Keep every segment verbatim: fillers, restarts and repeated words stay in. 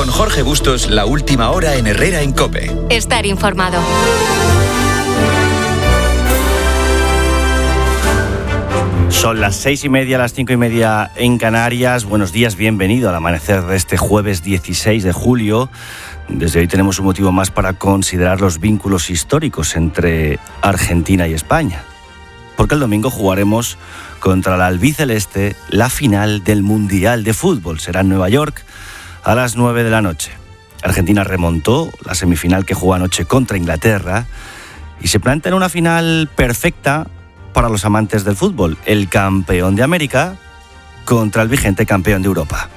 Con Jorge Bustos, la última hora en Herrera en COPE. Estar informado. Son las seis y media, las cinco y media en Canarias. Buenos días, bienvenido al amanecer de este jueves dieciséis de julio. Desde hoy tenemos un motivo más para considerar los vínculos históricos entre Argentina y España. Porque el domingo jugaremos contra la albiceleste la final del Mundial de Fútbol. Será en Nueva York a las nueve de la noche. Argentina remontó la semifinal que jugó anoche contra Inglaterra y se plantea en una final perfecta para los amantes del fútbol. El campeón de América contra el vigente campeón de Europa.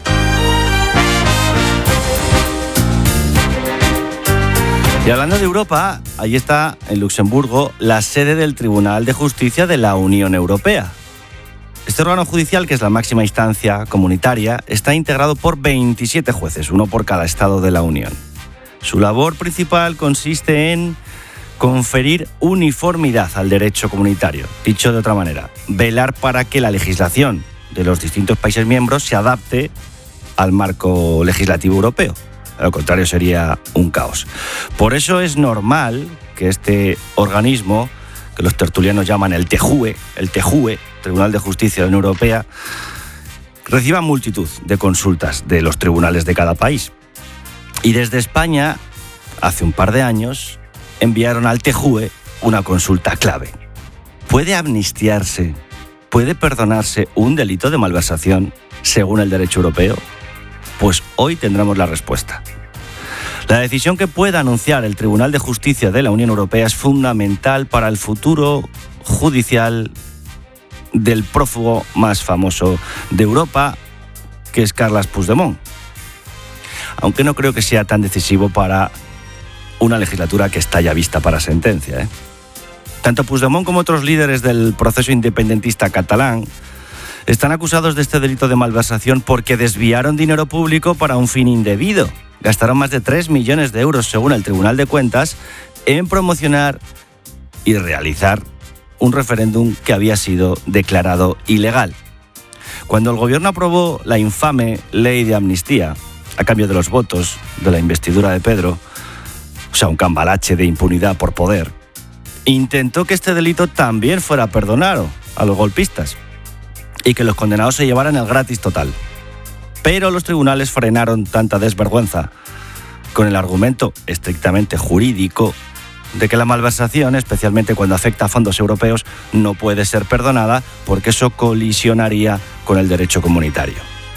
Y hablando de Europa, ahí está en Luxemburgo la sede del Tribunal de Justicia de la Unión Europea. Este órgano judicial, que es la máxima instancia comunitaria, está integrado por veintisiete jueces, uno por cada estado de la Unión. Su labor principal consiste en conferir uniformidad al derecho comunitario. Dicho de otra manera, velar para que la legislación de los distintos países miembros se adapte al marco legislativo europeo. A lo contrario, sería un caos. Por eso es normal que este organismo, que los tertulianos llaman el TJUE, el TJUE, Tribunal de Justicia de la Unión Europea, reciba multitud de consultas de los tribunales de cada país. Y desde España, hace un par de años, enviaron al TJUE una consulta clave. ¿Puede amnistiarse, puede perdonarse un delito de malversación según el derecho europeo? Pues hoy tendremos la respuesta. La decisión que pueda anunciar el Tribunal de Justicia de la Unión Europea es fundamental para el futuro judicial del prófugo más famoso de Europa, que es Carles Puigdemont. Aunque no creo que sea tan decisivo para una legislatura que está ya vista para sentencia, ¿eh? Tanto Puigdemont como otros líderes del proceso independentista catalán están acusados de este delito de malversación porque desviaron dinero público para un fin indebido. Gastaron más de tres millones de euros, según el Tribunal de Cuentas, en promocionar y realizar un referéndum que había sido declarado ilegal. Cuando el gobierno aprobó la infame ley de amnistía, a cambio de los votos de la investidura de Pedro, o sea, un cambalache de impunidad por poder, intentó que este delito también fuera perdonado a los golpistas y que los condenados se llevaran el gratis total. Pero los tribunales frenaron tanta desvergüenza con el argumento estrictamente jurídico de que la malversación, especialmente cuando afecta a fondos europeos, no puede ser perdonada porque eso colisionaría con el derecho comunitario.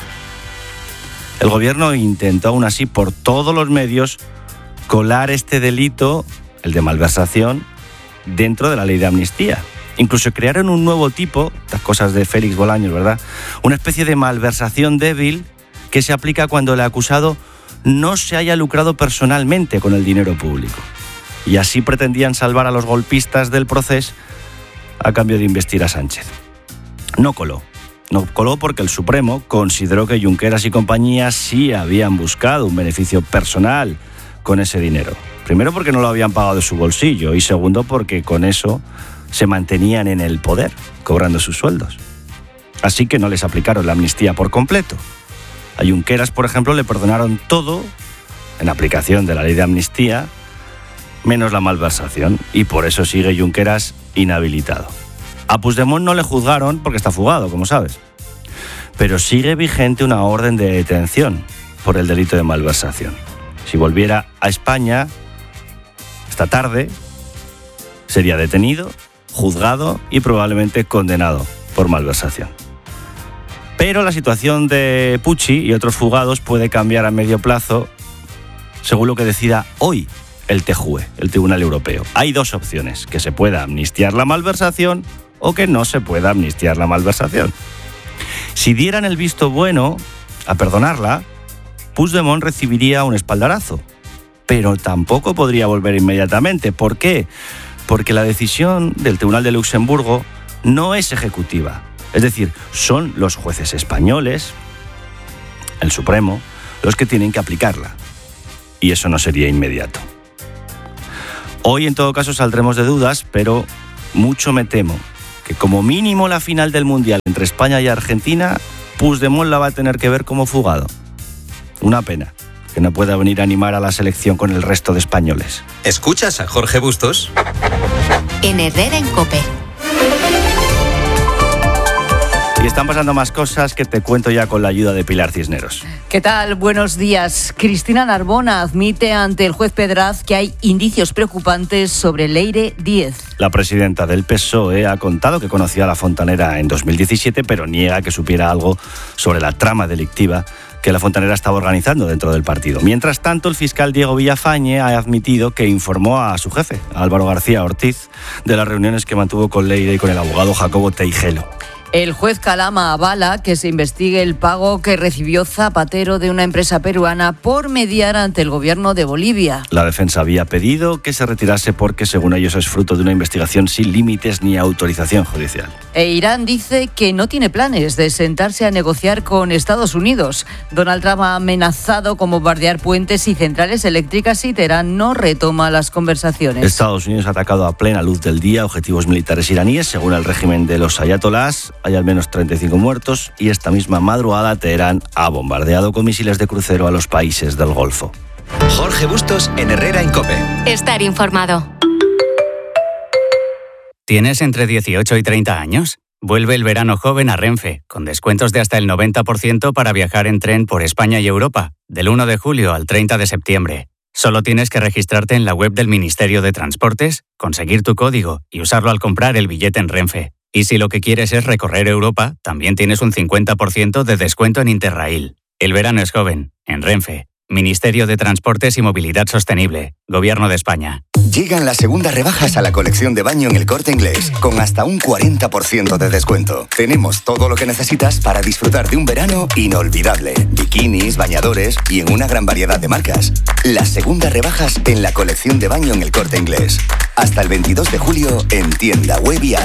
El gobierno intentó aún así por todos los medios colar este delito, el de malversación, dentro de la ley de amnistía. Incluso crearon un nuevo tipo, las cosas de Félix Bolaños, ¿verdad? Una especie de malversación débil que se aplica cuando el acusado no se haya lucrado personalmente con el dinero público. Y así pretendían salvar a los golpistas del proceso a cambio de investir a Sánchez. No coló. No coló porque el Supremo consideró que Junqueras y compañía sí habían buscado un beneficio personal con ese dinero. Primero porque no lo habían pagado de su bolsillo y segundo porque con eso se mantenían en el poder, cobrando sus sueldos. Así que no les aplicaron la amnistía por completo. A Junqueras, por ejemplo, le perdonaron todo en aplicación de la ley de amnistía, menos la malversación, y por eso sigue Junqueras inhabilitado. A Puigdemont no le juzgaron porque está fugado, como sabes. Pero sigue vigente una orden de detención por el delito de malversación. Si volviera a España esta tarde, sería detenido, juzgado y probablemente condenado por malversación. Pero la situación de Pucci y otros fugados puede cambiar a medio plazo según lo que decida hoy el TJUE, el Tribunal Europeo. Hay dos opciones: que se pueda amnistiar la malversación o que no se pueda amnistiar la malversación. Si dieran el visto bueno a perdonarla, Puigdemont recibiría un espaldarazo, pero tampoco podría volver inmediatamente. ¿Por qué? Porque la decisión del Tribunal de Luxemburgo no es ejecutiva. Es decir, son los jueces españoles, el Supremo, los que tienen que aplicarla. Y eso no sería inmediato. Hoy, en todo caso, saldremos de dudas, pero mucho me temo que como mínimo la final del Mundial entre España y Argentina, Puigdemont la va a tener que ver como fugado. Una pena, que no pueda venir a animar a la selección con el resto de españoles. ¿Escuchas a Jorge Bustos? En Herrera en COPE. Y están pasando más cosas que te cuento ya con la ayuda de Pilar Cisneros. ¿Qué tal? Buenos días. Cristina Narbona admite ante el juez Pedraz que hay indicios preocupantes sobre Leire Díez. La presidenta del P S O E ha contado que conocía a la fontanera en dos mil diecisiete, pero niega que supiera algo sobre la trama delictiva que la fontanera estaba organizando dentro del partido. Mientras tanto, el fiscal Diego Villafañe ha admitido que informó a su jefe, Álvaro García Ortiz, de las reuniones que mantuvo con Leire y con el abogado Jacobo Teijelo. El juez Calama avala que se investigue el pago que recibió Zapatero de una empresa peruana por mediar ante el gobierno de Bolivia. La defensa había pedido que se retirase porque, según ellos, es fruto de una investigación sin límites ni autorización judicial. E Irán dice que no tiene planes de sentarse a negociar con Estados Unidos. Donald Trump ha amenazado con bombardear puentes y centrales eléctricas y Teherán no retoma las conversaciones. Estados Unidos ha atacado a plena luz del día objetivos militares iraníes. Según el régimen de los ayatolás, hay al menos treinta y cinco muertos y esta misma madrugada Teherán ha bombardeado con misiles de crucero a los países del Golfo. Jorge Bustos en Herrera en COPE. Estar informado. ¿Tienes entre dieciocho y treinta años? Vuelve el verano joven a Renfe, con descuentos de hasta el noventa por ciento para viajar en tren por España y Europa, del uno de julio al treinta de septiembre. Solo tienes que registrarte en la web del Ministerio de Transportes, conseguir tu código y usarlo al comprar el billete en Renfe. Y si lo que quieres es recorrer Europa, también tienes un cincuenta por ciento de descuento en Interrail. El verano es joven, en Renfe. Ministerio de Transportes y Movilidad Sostenible, Gobierno de España. Llegan las segundas rebajas a la colección de baño en El Corte Inglés, con hasta un cuarenta por ciento de descuento. Tenemos todo lo que necesitas para disfrutar de un verano inolvidable. Bikinis, bañadores y en una gran variedad de marcas. Las segundas rebajas en la colección de baño en El Corte Inglés. Hasta el veintidós de julio en tienda web y app.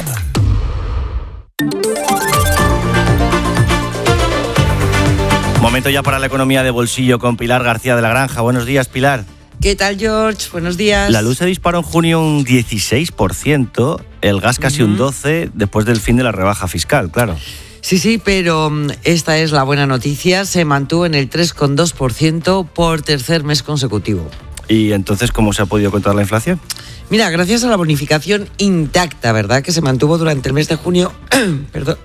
Momento ya para la economía de bolsillo con Pilar García de la Granja. Buenos días, Pilar. ¿Qué tal, George? Buenos días. La luz se disparó en junio un dieciséis por ciento, el gas casi uh-huh. un doce por ciento después del fin de la rebaja fiscal, claro. Sí, sí, pero esta es la buena noticia. Se mantuvo en el tres coma dos por ciento por tercer mes consecutivo. ¿Y entonces cómo se ha podido controlar la inflación? Mira, gracias a la bonificación intacta, ¿verdad?, que se mantuvo durante el mes de junio. Perdón.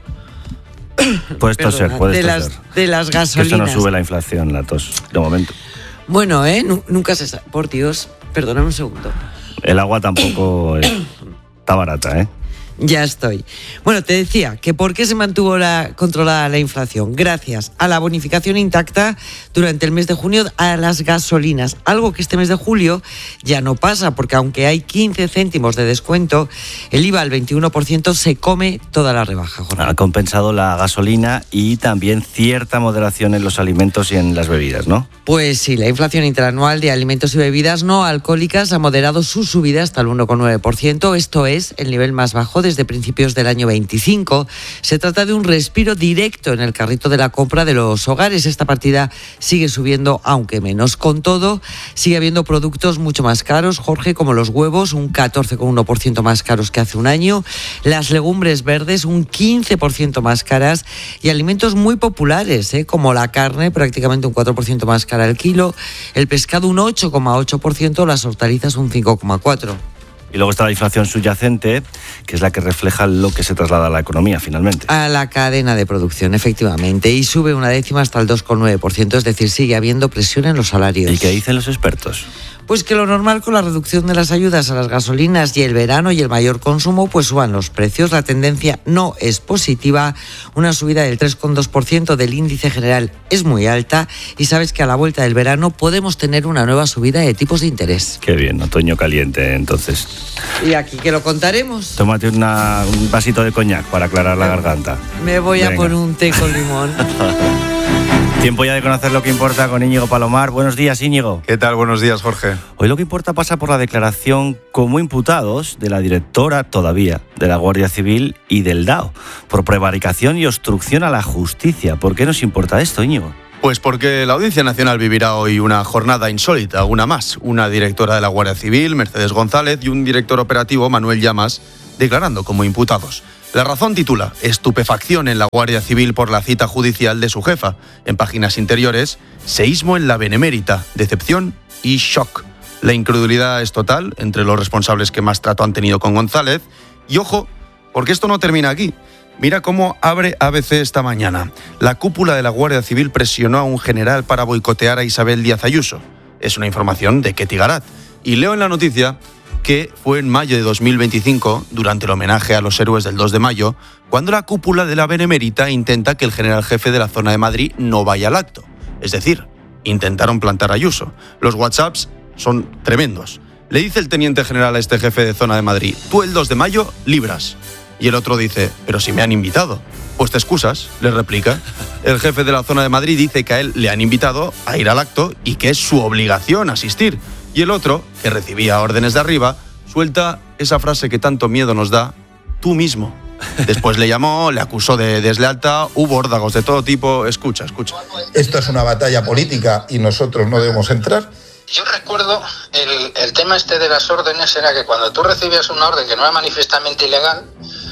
Puedes toser, puedes de toser. Las, de las gasolinas. Que eso no sube la inflación, la tos, de momento. Bueno, ¿eh? Nunca se sabe. Por Dios, perdóname un segundo. El agua tampoco es, está barata, ¿eh? Ya estoy. Bueno, te decía que ¿por qué se mantuvo la, controlada la inflación? Gracias a la bonificación intacta durante el mes de junio a las gasolinas. Algo que este mes de julio ya no pasa, porque aunque hay quince céntimos de descuento, el I V A al veintiuno por ciento se come toda la rebaja, Jorge. Ha compensado la gasolina y también cierta moderación en los alimentos y en las bebidas, ¿no? Pues sí, la inflación interanual de alimentos y bebidas no alcohólicas ha moderado su subida hasta el uno coma nueve por ciento. Esto es el nivel más bajo desde principios del año veinticinco. Se trata de un respiro directo en el carrito de la compra de los hogares. Esta partida sigue subiendo, aunque menos. Con todo, sigue habiendo productos mucho más caros, Jorge, como los huevos, un catorce coma uno por ciento más caros que hace un año, las legumbres verdes un quince por ciento más caras y alimentos muy populares, ¿eh? como la carne, prácticamente un cuatro por ciento más cara al kilo, el pescado un ocho coma ocho por ciento, las hortalizas un cinco coma cuatro por ciento. Y luego está la inflación subyacente, que es la que refleja lo que se traslada a la economía finalmente. A la cadena de producción, efectivamente. Y sube una décima hasta el dos coma nueve por ciento, es decir, sigue habiendo presión en los salarios. ¿Y qué dicen los expertos? Pues que lo normal con la reducción de las ayudas a las gasolinas y el verano y el mayor consumo, pues suban los precios. La tendencia no es positiva. Una subida del tres coma dos por ciento del índice general es muy alta y sabes que a la vuelta del verano podemos tener una nueva subida de tipos de interés. Qué bien, otoño caliente entonces. Y aquí que lo contaremos. Tómate una, un vasito de coñac para aclarar la garganta. Me voy Venga. a por un té con limón. Tiempo ya de conocer lo que importa con Íñigo Palomar. Buenos días, Íñigo. ¿Qué tal? Buenos días, Jorge. Hoy lo que importa pasa por la declaración como imputados de la directora, todavía, de la Guardia Civil y del D A O, por prevaricación y obstrucción a la justicia. ¿Por qué nos importa esto, Íñigo? Pues porque la Audiencia Nacional vivirá hoy una jornada insólita, una más. Una directora de la Guardia Civil, Mercedes González, y un director operativo, Manuel Llamas, declarando como imputados. La Razón titula «Estupefacción en la Guardia Civil por la cita judicial de su jefa». En páginas interiores, «Seísmo en la Benemérita, decepción y shock». La incredulidad es total entre los responsables que más trato han tenido con González. Y ojo, porque esto no termina aquí. Mira cómo abre A B C esta mañana. La cúpula de la Guardia Civil presionó a un general para boicotear a Isabel Díaz Ayuso. Es una información de Ketty Garat. Y leo en la noticia que fue en mayo de dos mil veinticinco, durante el homenaje a los héroes del dos de mayo, cuando la cúpula de la Benemérita intenta que el general jefe de la zona de Madrid no vaya al acto. Es decir, intentaron plantar a Ayuso. Los WhatsApps son tremendos. Le dice el teniente general a este jefe de zona de Madrid: tú el dos de mayo libras. Y el otro dice: pero si me han invitado. Pues te excusas, le replica. El jefe de la zona de Madrid dice que a él le han invitado a ir al acto y que es su obligación asistir. Y el otro, que recibía órdenes de arriba, suelta esa frase que tanto miedo nos da: tú mismo. Después le llamó, le acusó de deslealtad, hubo órdagos de todo tipo. Escucha, escucha. Esto es una batalla política y nosotros no debemos entrar. Yo recuerdo el, el tema este de las órdenes era que cuando tú recibías una orden que no era manifiestamente ilegal,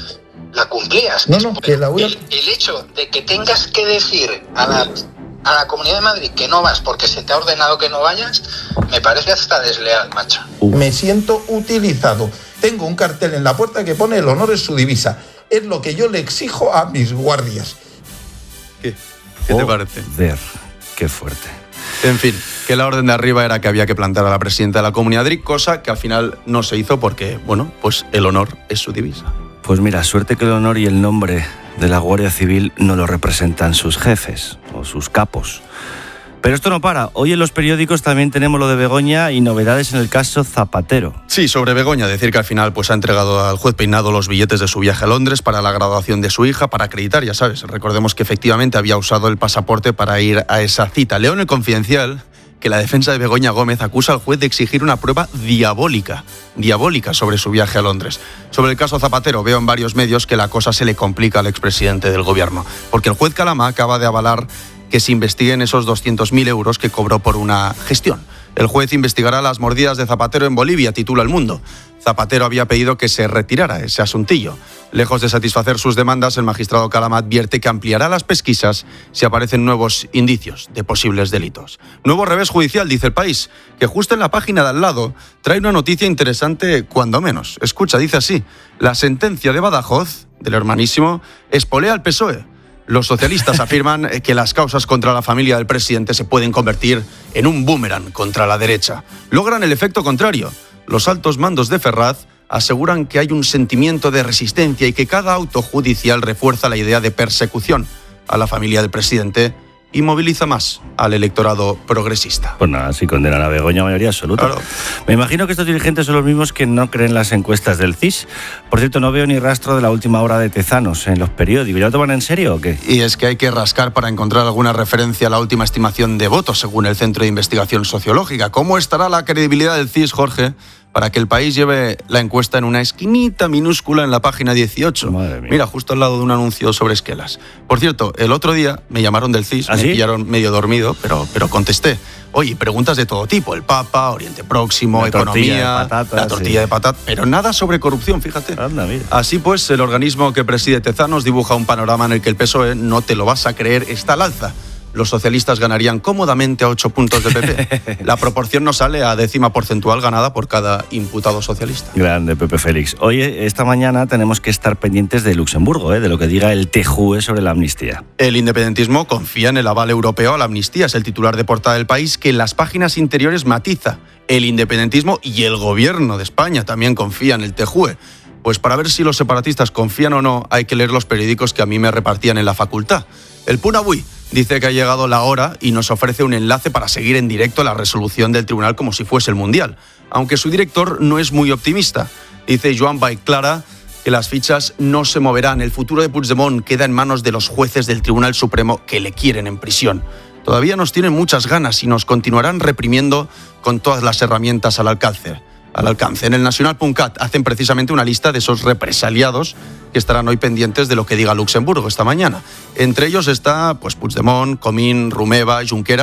la cumplías. No, no, que la voy a... el, el hecho de que tengas que decir a la, a la Comunidad de Madrid que no vas porque se te ha ordenado que no vayas, me parece hasta desleal, macho. Me siento utilizado. Tengo un cartel en la puerta que pone "el honor es su divisa". Es lo que yo le exijo a mis guardias. ¿Qué? ¿Qué te parece? Joder, qué fuerte. En fin, que la orden de arriba era que había que plantar a la presidenta de la Comunidad de Madrid, cosa que al final no se hizo porque, bueno, pues el honor es su divisa. Pues mira, suerte que el honor y el nombre de la Guardia Civil no lo representan sus jefes o sus capos. Pero esto no para. Hoy en los periódicos también tenemos lo de Begoña y novedades en el caso Zapatero. Sí, sobre Begoña, decir que al final pues ha entregado al juez Peinado los billetes de su viaje a Londres para la graduación de su hija, para acreditar, ya sabes, recordemos que efectivamente había usado el pasaporte para ir a esa cita. Leo en El Confidencial que la defensa de Begoña Gómez acusa al juez de exigir una prueba diabólica, diabólica sobre su viaje a Londres. Sobre el caso Zapatero, veo en varios medios que la cosa se le complica al expresidente del gobierno, porque el juez Calama acaba de avalar que se investiguen esos doscientos mil euros que cobró por una gestión. El juez investigará las mordidas de Zapatero en Bolivia, titula El Mundo. Zapatero había pedido que se retirara ese asuntillo. Lejos de satisfacer sus demandas, el magistrado Calama advierte que ampliará las pesquisas si aparecen nuevos indicios de posibles delitos. Nuevo revés judicial, dice El País, que justo en la página de al lado trae una noticia interesante cuando menos. Escucha, dice así: la sentencia de Badajoz, del hermanísimo, espolea al P S O E. Los socialistas afirman que las causas contra la familia del presidente se pueden convertir en un boomerang contra la derecha. Logran el efecto contrario. Los altos mandos de Ferraz aseguran que hay un sentimiento de resistencia y que cada auto judicial refuerza la idea de persecución a la familia del presidente y moviliza más al electorado progresista. Pues nada, si condenan a Begoña, mayoría absoluta. Claro. Me imagino que estos dirigentes son los mismos que no creen las encuestas del C I S. Por cierto, no veo ni rastro de la última hora de Tezanos en los periódicos. ¿Ya lo toman en serio o qué? Y es que hay que rascar para encontrar alguna referencia a la última estimación de votos, según el Centro de Investigación Sociológica. ¿Cómo estará la credibilidad del C I S, Jorge, para que El País lleve la encuesta en una esquinita minúscula en la página dieciocho? Madre mía. Mira, justo al lado de un anuncio sobre esquelas. Por cierto, el otro día me llamaron del C I S, ¿Ah, me sí? pillaron medio dormido, pero, pero contesté. Oye, preguntas de todo tipo: el Papa, Oriente Próximo, La tortilla economía, de patatas, la tortilla sí. de patata, pero nada sobre corrupción, fíjate. Anda, mira. Así pues, el organismo que preside Tezanos dibuja un panorama en el que el P S O E, no te lo vas a creer, está al alza. Los socialistas ganarían cómodamente a ocho puntos de P P. La proporción no sale a décima porcentual ganada por cada imputado socialista. Grande, Pepe Félix. Hoy, esta mañana, tenemos que estar pendientes de Luxemburgo, ¿eh? de lo que diga el T J U E sobre la amnistía. El independentismo confía en el aval europeo a la amnistía. Es el titular de portada del País, que en las páginas interiores matiza. El independentismo y el gobierno de España también confían en el T J U E. Pues para ver si los separatistas confían o no, hay que leer los periódicos que a mí me repartían en la facultad. El Punt Avui dice que ha llegado la hora y nos ofrece un enlace para seguir en directo la resolución del tribunal como si fuese el Mundial, aunque su director no es muy optimista. Dice Joan Baiclara que las fichas no se moverán. El futuro de Puigdemont queda en manos de los jueces del Tribunal Supremo que le quieren en prisión. Todavía nos tienen muchas ganas y nos continuarán reprimiendo con todas las herramientas al alcance. Al alcance. En el nacional punto cat hacen precisamente una lista de esos represaliados que estarán hoy pendientes de lo que diga Luxemburgo esta mañana. Entre ellos está pues Puigdemont, Comín, Romeva, Junqueras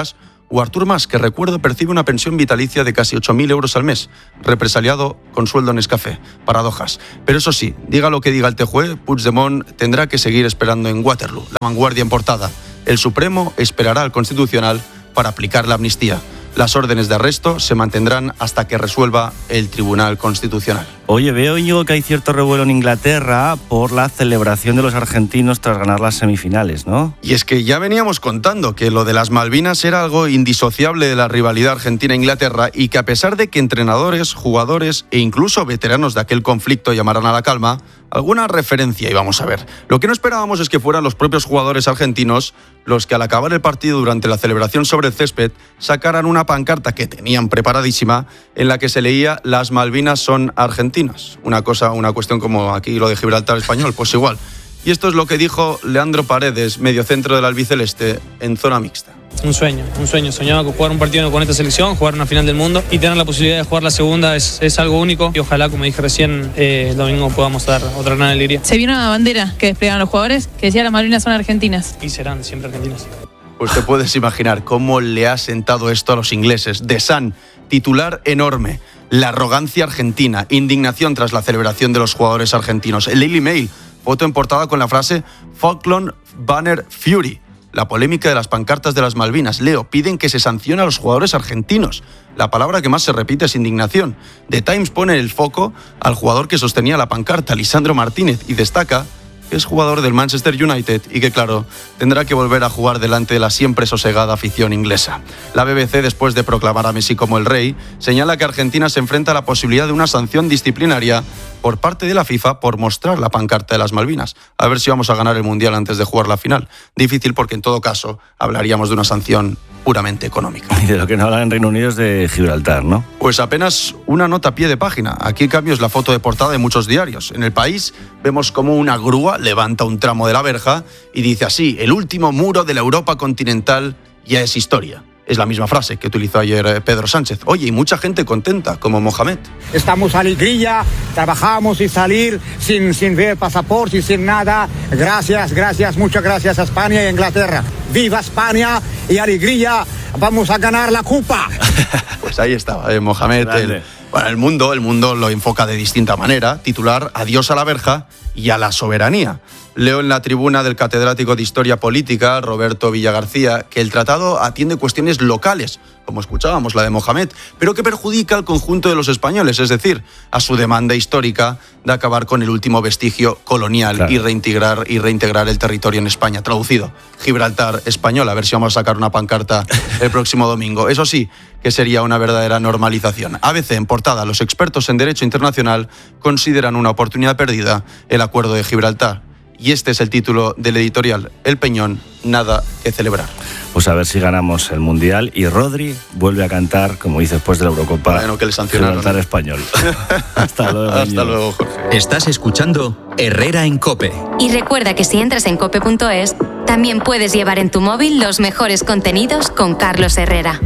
O Artur Mas, que recuerdo percibe una pensión vitalicia de casi ocho mil euros al mes, represaliado con sueldo en Nescafé. Paradojas. Pero eso sí, diga lo que diga el T J U E, Puigdemont tendrá que seguir esperando en Waterloo. La Vanguardia en portada. El Supremo esperará al Constitucional para aplicar la amnistía. Las órdenes de arresto se mantendrán hasta que resuelva el Tribunal Constitucional. Oye, veo, Íñigo, que hay cierto revuelo en Inglaterra por la celebración de los argentinos tras ganar las semifinales, ¿no? Y es que ya veníamos contando que lo de las Malvinas era algo indisociable de la rivalidad Argentina-Inglaterra y que a pesar de que entrenadores, jugadores e incluso veteranos de aquel conflicto llamaran a la calma, alguna referencia íbamos a ver. Lo que no esperábamos es que fueran los propios jugadores argentinos los que al acabar el partido durante la celebración sobre el césped sacaran una pancarta que tenían preparadísima en la que se leía "Las Malvinas son argentinas". Una cosa, una cuestión como aquí lo de Gibraltar español, pues igual. Y esto es lo que dijo Leandro Paredes, mediocentro del albiceleste, en zona mixta. Un sueño, un sueño. Soñaba con jugar un partido con esta selección, jugar una final del mundo y tener la posibilidad de jugar la segunda es, es algo único. Y ojalá, como dije recién, eh, el domingo podamos dar otra gran alegría. Se vio una bandera que desplegaron los jugadores que decía "Las Malvinas son argentinas". Y serán siempre argentinas. Pues te puedes imaginar cómo le ha sentado esto a los ingleses. The Sun, titular enorme. La arrogancia argentina, indignación tras la celebración de los jugadores argentinos. El Daily Mail, foto en portada con la frase Falkland Banner Fury. La polémica de las pancartas de las Malvinas. Leo, piden que se sancione a los jugadores argentinos. La palabra que más se repite es indignación. The Times pone el foco al jugador que sostenía la pancarta, Lisandro Martínez, y destaca que es jugador del Manchester United y que, claro, tendrá que volver a jugar delante de la siempre sosegada afición inglesa. La B B C, después de proclamar a Messi como el rey, señala que Argentina se enfrenta a la posibilidad de una sanción disciplinaria por parte de la FIFA por mostrar la pancarta de las Malvinas. A ver si vamos a ganar el Mundial antes de jugar la final. Difícil porque, en todo caso, hablaríamos de una sanción puramente económica. Y de lo que no hablan en Reino Unido es de Gibraltar, ¿no? Pues apenas una nota a pie de página. Aquí, en cambio, es la foto de portada de muchos diarios. En El País vemos como una grúa levanta un tramo de la verja y dice así: el último muro de la Europa continental ya es historia. Es la misma frase que utilizó ayer Pedro Sánchez. Oye, y mucha gente contenta, como Mohamed. Estamos alegría, trabajamos y salir sin, sin ver pasaporte y sin nada. Gracias, gracias, muchas gracias a España y Inglaterra. ¡Viva España y alegría! ¡Vamos a ganar la Copa! Pues ahí estaba, eh, Mohamed. El, bueno, el mundo, el mundo lo enfoca de distinta manera. Titular: adiós a la verja y a la soberanía. Leo en la tribuna del catedrático de Historia Política, Roberto Villagarcía, que el tratado atiende cuestiones locales, como escuchábamos, la de Mohamed, pero que perjudica al conjunto de los españoles, es decir, a su demanda histórica de acabar con el último vestigio colonial, claro, y reintegrar, y reintegrar el territorio en España. Traducido, Gibraltar español, a ver si vamos a sacar una pancarta el próximo domingo. Eso sí, que sería una verdadera normalización. A B C, en portada: los expertos en derecho internacional consideran una oportunidad perdida el acuerdo de Gibraltar. Y este es el título del editorial: El Peñón, nada que celebrar. Pues a ver si ganamos el Mundial y Rodri vuelve a cantar, como hizo después de la Eurocopa, bueno, que le sancionaron, Gibraltar español. Hasta luego. Hasta luego, Jorge. Estás escuchando Herrera en COPE. Y recuerda que si entras en cope punto es, también puedes llevar en tu móvil los mejores contenidos con Carlos Herrera.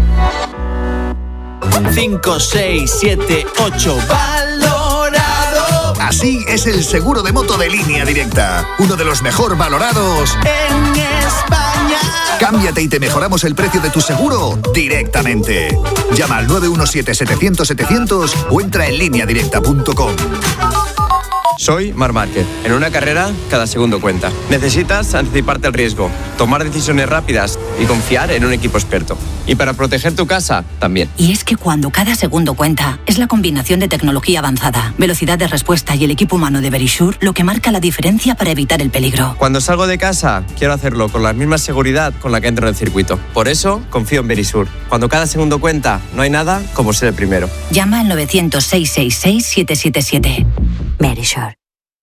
cinco, seis, siete, ocho, valorado. Así es el seguro de moto de Línea Directa, uno de los mejor valorados en España. Cámbiate y te mejoramos el precio de tu seguro directamente. Llama al nueve uno siete, setecientos, setecientos o entra en línea directa punto com. Soy Marc Márquez. En una carrera, cada segundo cuenta. Necesitas anticiparte al riesgo, tomar decisiones rápidas y confiar en un equipo experto. Y para proteger tu casa, también. Y es que cuando cada segundo cuenta, es la combinación de tecnología avanzada, velocidad de respuesta y el equipo humano de Verisure lo que marca la diferencia para evitar el peligro. Cuando salgo de casa, quiero hacerlo con la misma seguridad con la que entro en el circuito. Por eso, confío en Verisure. Cuando cada segundo cuenta, no hay nada como ser el primero. Llama al novecientos, seiscientos sesenta y seis, siete siete siete. Verisure.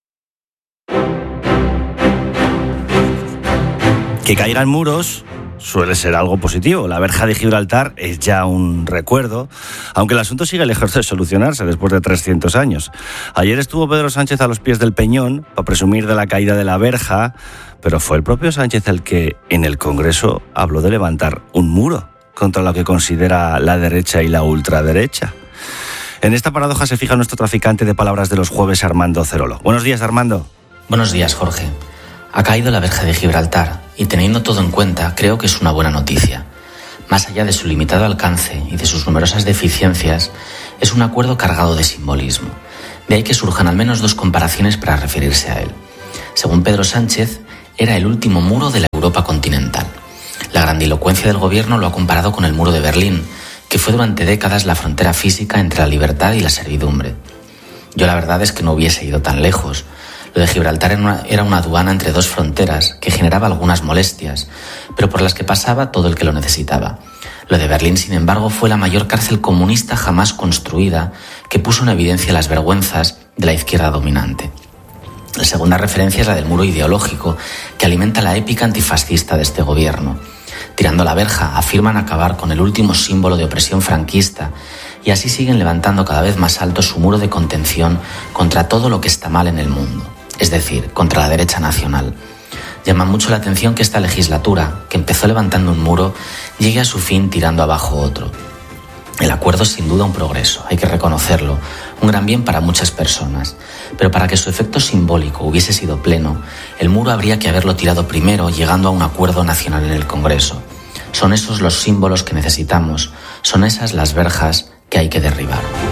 Que caigan muros suele ser algo positivo. La verja de Gibraltar es ya un recuerdo, aunque el asunto sigue lejos de solucionarse después de trescientos años. Ayer estuvo Pedro Sánchez a los pies del Peñón para presumir de la caída de la verja, pero fue el propio Sánchez el que en el Congreso habló de levantar un muro contra lo que considera la derecha y la ultraderecha. En esta paradoja se fija nuestro traficante de palabras de los jueves, Armando Cerolo. Buenos días, Armando. Buenos días, Jorge. Ha caído la verja de Gibraltar y, teniendo todo en cuenta, creo que es una buena noticia. más allá de su limitado alcance y de sus numerosas deficiencias, es un acuerdo cargado de simbolismo. De ahí que surjan al menos dos comparaciones para referirse a él. Según Pedro Sánchez, era el último muro de la Europa continental. La grandilocuencia del gobierno lo ha comparado con el muro de Berlín, que fue durante décadas la frontera física entre la libertad y la servidumbre. Yo la verdad es que no hubiese ido tan lejos. Lo de Gibraltar era una, era una aduana entre dos fronteras que generaba algunas molestias, pero por las que pasaba todo el que lo necesitaba. Lo de Berlín, sin embargo, fue la mayor cárcel comunista jamás construida, que puso en evidencia las vergüenzas de la izquierda dominante. La segunda referencia es la del muro ideológico, que alimenta la épica antifascista de este gobierno. Tirando la verja, afirman acabar con el último símbolo de opresión franquista y así siguen levantando cada vez más alto su muro de contención contra todo lo que está mal en el mundo, es decir, contra la derecha nacional. Llama mucho la atención que esta legislatura, que empezó levantando un muro, llegue a su fin tirando abajo otro. El acuerdo es sin duda un progreso, hay que reconocerlo, un gran bien para muchas personas, pero para que su efecto simbólico hubiese sido pleno, el muro habría que haberlo tirado primero, llegando a un acuerdo nacional en el Congreso. Son esos los símbolos que necesitamos, son esas las verjas que hay que derribar.